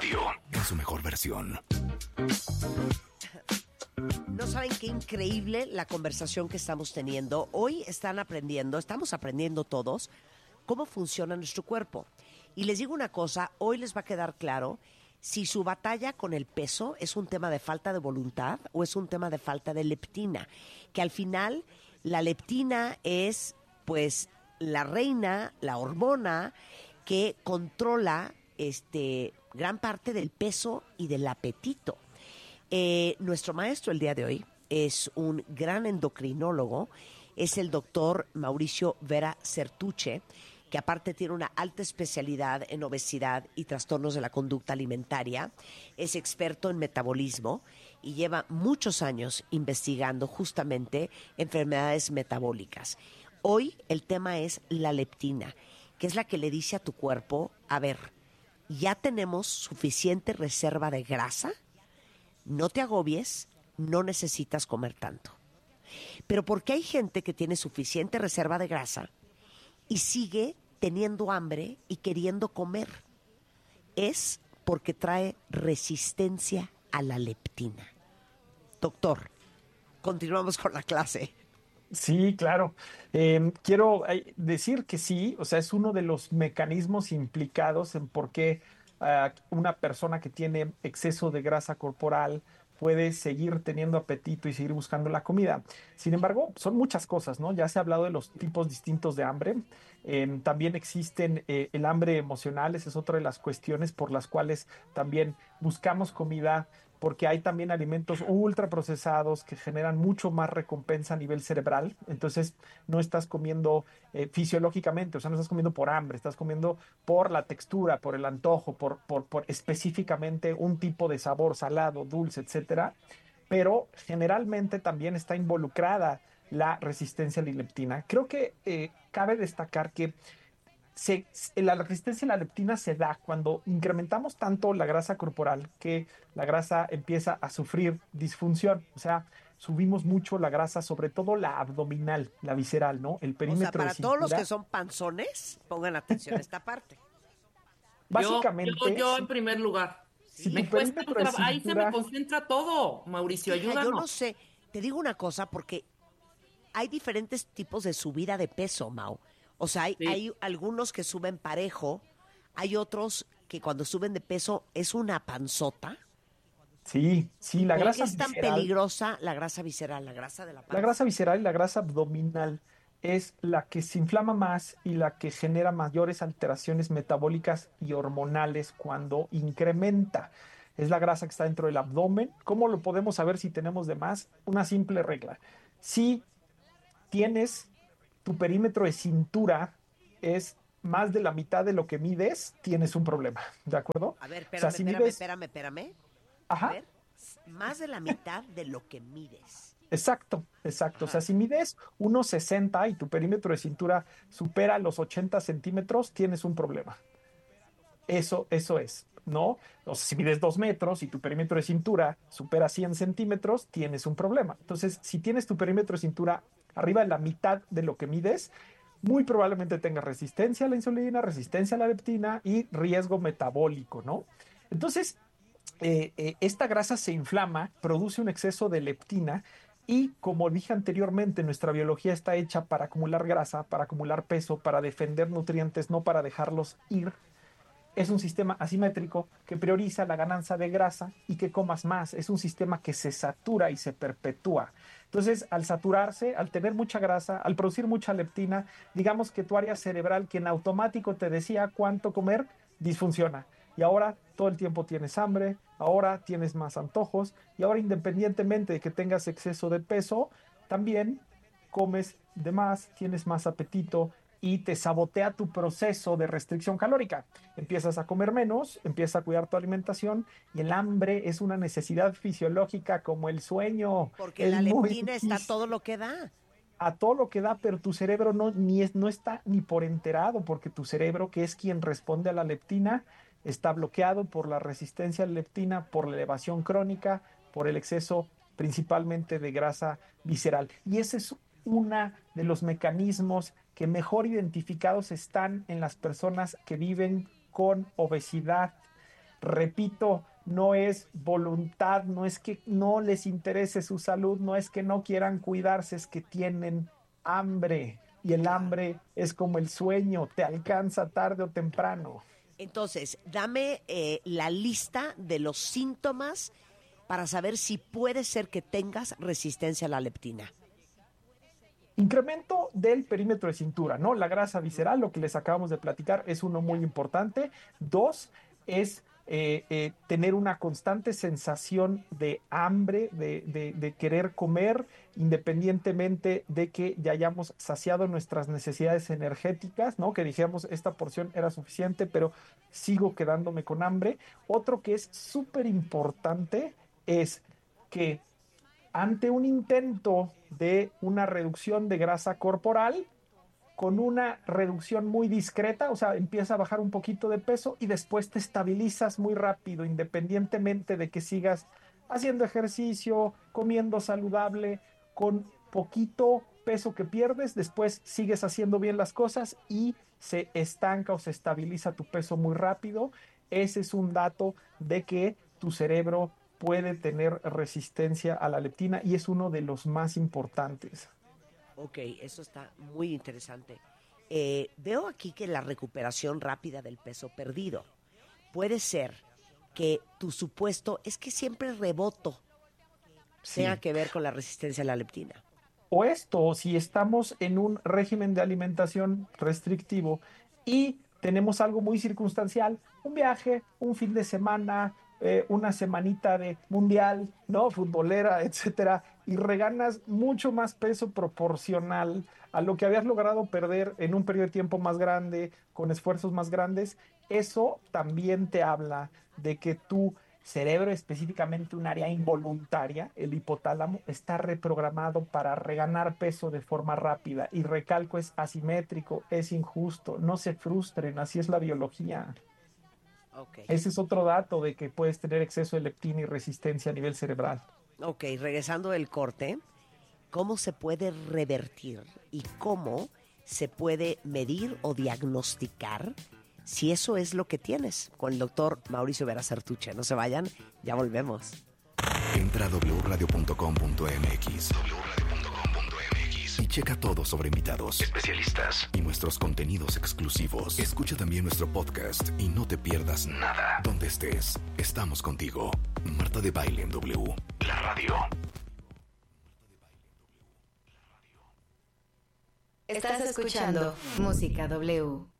Radio, en su mejor versión. No saben qué increíble la conversación que estamos teniendo. Hoy estamos aprendiendo todos cómo funciona nuestro cuerpo. Y les digo una cosa, hoy les va a quedar claro si su batalla con el peso es un tema de falta de voluntad o es un tema de falta de leptina. Que al final la leptina es, pues, la reina, la hormona que controla gran parte del peso y del apetito. Nuestro maestro el día de hoy es un gran endocrinólogo, es el doctor Mauricio Vera Certuche, que aparte tiene una alta especialidad en obesidad y trastornos de la conducta alimentaria, es experto en metabolismo y lleva muchos años investigando justamente enfermedades metabólicas. Hoy el tema es la leptina, que es la que le dice a tu cuerpo, a ver, ya tenemos suficiente reserva de grasa, no te agobies, no necesitas comer tanto. Pero ¿por qué hay gente que tiene suficiente reserva de grasa y sigue teniendo hambre y queriendo comer? Es porque trae resistencia a la leptina. Doctor, continuamos con la clase. Sí, claro. Quiero decir que sí, o sea, es uno de los mecanismos implicados en por qué una persona que tiene exceso de grasa corporal puede seguir teniendo apetito y seguir buscando la comida. Sin embargo, son muchas cosas, ¿no? Ya se ha hablado de los tipos distintos de hambre. También existen el hambre emocional, esa es otra de las cuestiones por las cuales también buscamos comida, porque hay también alimentos ultraprocesados que generan mucho más recompensa a nivel cerebral. Entonces, no estás comiendo fisiológicamente, o sea, no estás comiendo por hambre, estás comiendo por la textura, por el antojo, por específicamente un tipo de sabor salado, dulce, etcétera. Pero generalmente también está involucrada la resistencia a la leptina. Creo que cabe destacar que la resistencia a la leptina se da cuando incrementamos tanto la grasa corporal que la grasa empieza a sufrir disfunción. O sea, subimos mucho la grasa, sobre todo la abdominal, la visceral, ¿no? El O sea, perímetro de para todos los cintura. que son panzones, pongan atención a esta parte. Básicamente, Yo en primer lugar. si Sí. tu Me cuesta perímetro de ahí se me cintura, concentra todo, Mauricio, Hija, yo no ayúdanos. sé. Te digo una cosa porque hay diferentes tipos de subida de peso, Mau. O sea, Sí. hay algunos que suben parejo, hay otros que cuando suben de peso es una panzota. sí, ¿Y sí, la por qué grasa es tan visceral. peligrosa la grasa visceral, la grasa de la La panza? grasa visceral y la grasa abdominal es la que se inflama más y la que genera mayores alteraciones metabólicas y hormonales cuando incrementa. Es la grasa que está dentro del abdomen. ¿Cómo lo podemos saber si tenemos de más? Una simple regla. Si tienes tu perímetro de cintura es más de la mitad de lo que mides, tienes un problema, ¿de acuerdo? O A ver, sea, espérame, si espérame, mides, espérame, espérame. A ajá, ver, más de la mitad de lo que mides. exacto, exacto. O sea, Ajá. si mides 1,60 y tu perímetro de cintura supera los 80 centímetros, tienes un problema. Eso es, ¿no? O sea, si mides 2 metros y tu perímetro de cintura supera 100 centímetros, tienes un problema. Entonces, si tienes tu perímetro de cintura arriba de la mitad de lo que mides, muy probablemente tengas resistencia a la insulina, resistencia a la leptina y riesgo metabólico, ¿no? Entonces, esta grasa se inflama, produce un exceso de leptina y, como dije anteriormente, nuestra biología está hecha para acumular grasa, para acumular peso, para defender nutrientes, no para dejarlos ir. Es un sistema asimétrico que prioriza la ganancia de grasa y que comas más. Es un sistema que se satura y se perpetúa. Entonces, al saturarse, al tener mucha grasa, al producir mucha leptina, digamos que tu área cerebral, que en automático te decía cuánto comer, disfunciona. Y ahora todo el tiempo tienes hambre, ahora tienes más antojos y ahora, independientemente de que tengas exceso de peso, también comes de más, tienes más apetito y te sabotea tu proceso de restricción calórica. Empiezas a comer menos, empiezas a cuidar tu alimentación y el hambre es una necesidad fisiológica como el sueño. Porque Es la muy leptina está todo lo que da. a todo lo que da, pero tu cerebro no está ni por enterado, porque tu cerebro, que es quien responde a la leptina, está bloqueado por la resistencia a la leptina, por la elevación crónica, por el exceso principalmente de grasa visceral. Y ese es uno de los mecanismos que mejor identificados están en las personas que viven con obesidad. Repito, no es voluntad, no es que no les interese su salud, no es que no quieran cuidarse, es que tienen hambre. Y el hambre es como el sueño, te alcanza tarde o temprano. Entonces, dame la lista de los síntomas para saber si puede ser que tengas resistencia a la leptina. Incremento del perímetro de cintura, ¿no? La grasa visceral, lo que les acabamos de platicar, es uno muy importante. 2 es tener una constante sensación de hambre, de querer comer, independientemente de que ya hayamos saciado nuestras necesidades energéticas, ¿no? Que dijéramos, esta porción era suficiente, pero sigo quedándome con hambre. Otro que es súper importante es que ante un intento de una reducción de grasa corporal, con una reducción muy discreta, o sea, empieza a bajar un poquito de peso y después te estabilizas muy rápido, independientemente de que sigas haciendo ejercicio, comiendo saludable, con poquito peso que pierdes, después sigues haciendo bien las cosas y se estanca o se estabiliza tu peso muy rápido. Ese es un dato de que tu cerebro puede tener resistencia a la leptina y es uno de los más importantes. Ok, eso está muy interesante. Veo aquí que la recuperación rápida del peso perdido puede ser que tu supuesto es que siempre reboto Sí. tenga que ver con la resistencia a la leptina. O esto, o si estamos en un régimen de alimentación restrictivo y tenemos algo muy circunstancial, un viaje, un fin de semana, una semanita de mundial, ¿no? Futbolera, etcétera, y reganas mucho más peso proporcional a lo que habías logrado perder en un periodo de tiempo más grande, con esfuerzos más grandes, eso también te habla de que tu cerebro, específicamente un área involuntaria, el hipotálamo, está reprogramado para reganar peso de forma rápida. Y recalco, es asimétrico, es injusto, no se frustren, así es la biología. Ok, Ese es otro dato de que puedes tener exceso de leptina y resistencia a nivel cerebral. ok, regresando del corte, ¿cómo se puede revertir y cómo se puede medir o diagnosticar si eso es lo que tienes? Con el doctor Mauricio Vera Sertuche. No se vayan, ya volvemos. Entra a wradio.com.mx y checa todo sobre invitados, especialistas y nuestros contenidos exclusivos. Escucha también nuestro podcast y no te pierdas nada. Donde estés, estamos contigo. Marta de Baile en W, la radio. Estás escuchando Música W.